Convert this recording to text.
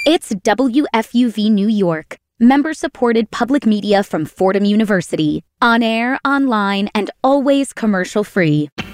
It's WFUV New York, member-supported public media from Fordham University. On air, online, and always commercial-free.